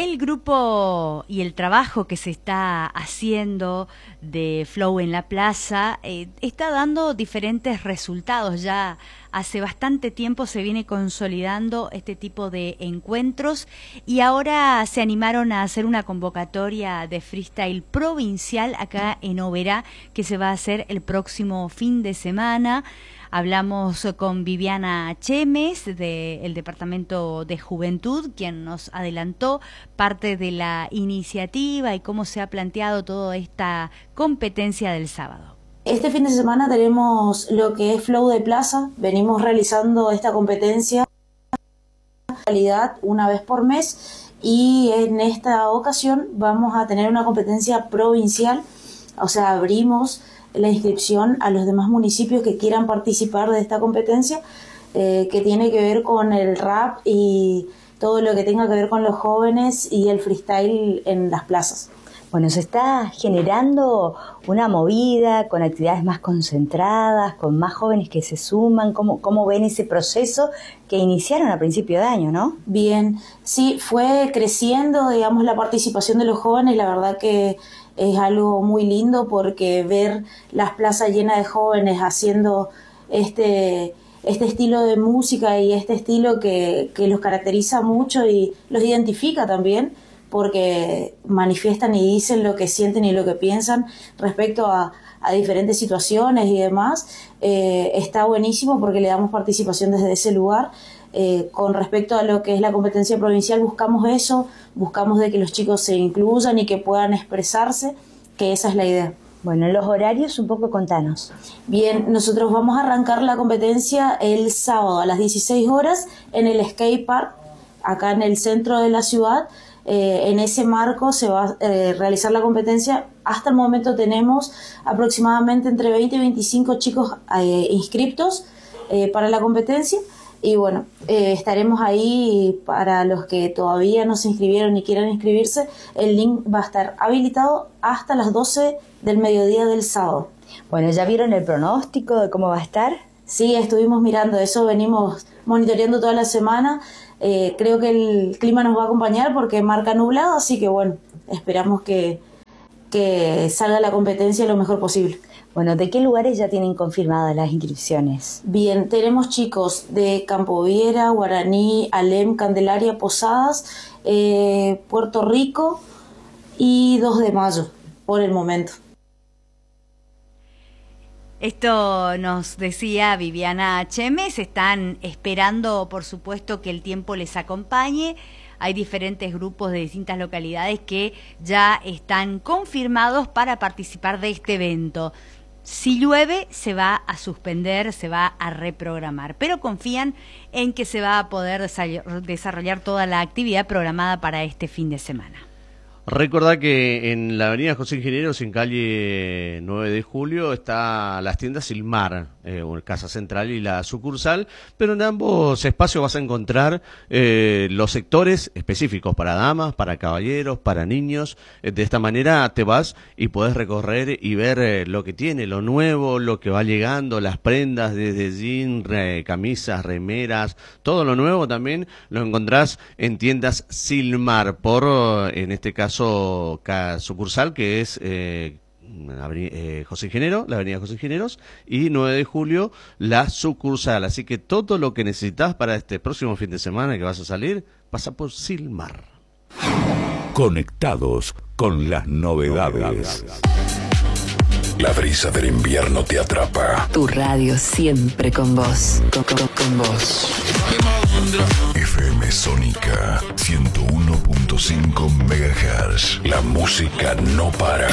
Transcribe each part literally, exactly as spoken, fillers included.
El grupo y el trabajo que se está haciendo de Flow en la Plaza eh, está dando diferentes resultados. Ya hace bastante tiempo se viene consolidando este tipo de encuentros y ahora se animaron a hacer una convocatoria de freestyle provincial acá en Oberá, que se va a hacer el próximo fin de semana. Hablamos con Viviana Chemes del Departamento de Juventud, quien nos adelantó parte de la iniciativa y cómo se ha planteado toda esta competencia del sábado. Este fin de semana tenemos lo que es Flow de Plaza. Venimos realizando esta competencia una vez por mes y en esta ocasión vamos a tener una competencia provincial, o sea, abrimos la inscripción a los demás municipios que quieran participar de esta competencia, eh, que tiene que ver con el rap y todo lo que tenga que ver con los jóvenes y el freestyle en las plazas. Bueno, se está generando una movida con actividades más concentradas, con más jóvenes que se suman. ¿Cómo, cómo ven ese proceso que iniciaron a principio de año, no? Bien, sí, fue creciendo, digamos, la participación de los jóvenes. La verdad que es algo muy lindo porque ver las plazas llenas de jóvenes haciendo este, este estilo de música y este estilo que, que los caracteriza mucho y los identifica también, porque manifiestan y dicen lo que sienten y lo que piensan respecto a, a diferentes situaciones y demás. Eh, está buenísimo porque le damos participación desde ese lugar. Eh, con respecto a lo que es la competencia provincial, buscamos eso, buscamos de que los chicos se incluyan y que puedan expresarse, que esa es la idea. Bueno, los horarios, un poco contanos. Bien, nosotros vamos a arrancar la competencia el sábado a las dieciséis horas en el Skate Park, acá en el centro de la ciudad. Eh, en ese marco se va a eh, realizar la competencia. Hasta el momento tenemos aproximadamente entre veinte y veinticinco chicos eh, inscriptos eh, para la competencia. Y bueno, eh, estaremos ahí para los que todavía no se inscribieron y quieran inscribirse. El link va a estar habilitado hasta las doce del mediodía del sábado. Bueno, ¿ya vieron el pronóstico de cómo va a estar? Sí, estuvimos mirando eso, venimos monitoreando toda la semana. Eh, creo que el clima nos va a acompañar porque marca nublado, así que bueno, esperamos que, que salga la competencia lo mejor posible. Bueno, ¿de qué lugares ya tienen confirmadas las inscripciones? Bien, tenemos chicos de Campo Viera, Guaraní, Alem, Candelaria, Posadas, eh, Puerto Rico y dos de mayo, por el momento. Esto nos decía Viviana Chemes. Están esperando, por supuesto, que el tiempo les acompañe. Hay diferentes grupos de distintas localidades que ya están confirmados para participar de este evento. Si llueve, se va a suspender, se va a reprogramar, pero confían en que se va a poder desarrollar toda la actividad programada para este fin de semana. Recordá que en la avenida José Ingenieros, en calle nueve de julio, está las tiendas Silmar, eh, Casa Central y la sucursal, pero en ambos espacios vas a encontrar eh, los sectores específicos para damas, para caballeros, para niños. Eh, de esta manera te vas y podés recorrer y ver eh, lo que tiene, lo nuevo, lo que va llegando, las prendas desde jean, re, camisas, remeras, todo lo nuevo también lo encontrás en tiendas Silmar, por, en este caso, sucursal que es eh, eh, José Ingeniero, la avenida José Ingenieros, y nueve de julio la sucursal. Así que todo lo que necesitas para este próximo fin de semana que vas a salir, pasa por Silmar. Conectados con las novedades. La brisa del invierno te atrapa. Tu radio siempre con vos. Con, con, con vos. F M Sónica ciento uno punto cinco megahertz. La música no para.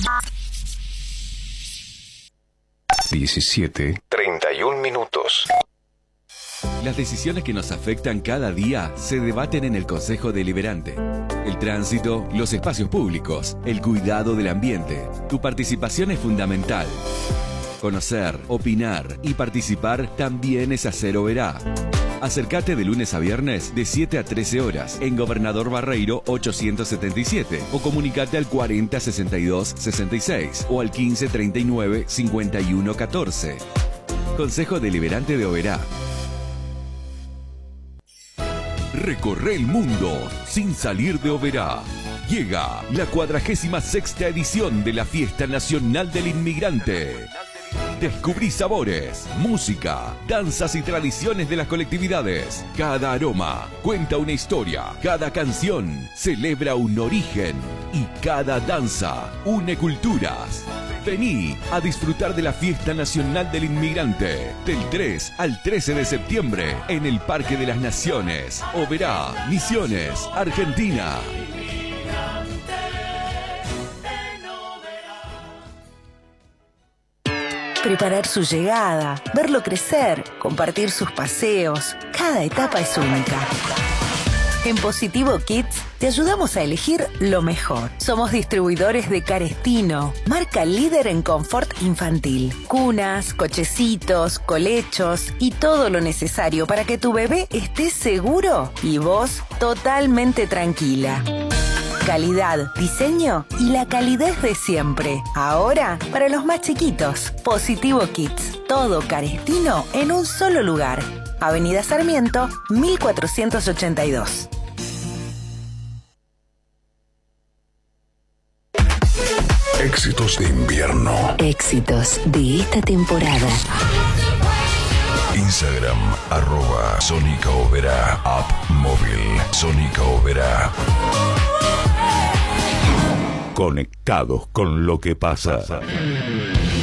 diecisiete treinta y un minutos. Las decisiones que nos afectan cada día se debaten en el Consejo Deliberante. El tránsito, los espacios públicos, el cuidado del ambiente. Tu participación es fundamental. Conocer, opinar y participar también es hacer Oberá. Acércate de lunes a viernes de siete a trece horas en Gobernador Barreiro ochocientos setenta y siete o comunicate al cuarenta sesenta y dos sesenta y seis o al quince treinta y nueve cincuenta y uno catorce. Consejo Deliberante de Oberá. Recorre el mundo sin salir de Oberá. Llega la cuadragésima sexta edición de la Fiesta Nacional del Inmigrante. Descubrí sabores, música, danzas y tradiciones de las colectividades. Cada aroma cuenta una historia, cada canción celebra un origen y cada danza une culturas. Vení a disfrutar de la Fiesta Nacional del Inmigrante del tres al trece de septiembre en el Parque de las Naciones, Oberá, Misiones, Argentina. Preparar su llegada, verlo crecer, compartir sus paseos. Cada etapa es única. En Positivo Kids te ayudamos a elegir lo mejor. Somos distribuidores de Carestino, marca líder en confort infantil. Cunas, cochecitos, colechos y todo lo necesario para que tu bebé esté seguro y vos totalmente tranquila. Calidad, diseño y la calidez de siempre. Ahora, para los más chiquitos. Positivo Kids. Todo Carestino en un solo lugar. Avenida Sarmiento, mil cuatrocientos ochenta y dos. Éxitos de invierno. Éxitos de esta temporada. Instagram, arroba Sónica Oberá. App móvil, Sónica Oberá. Conectados con lo que pasa.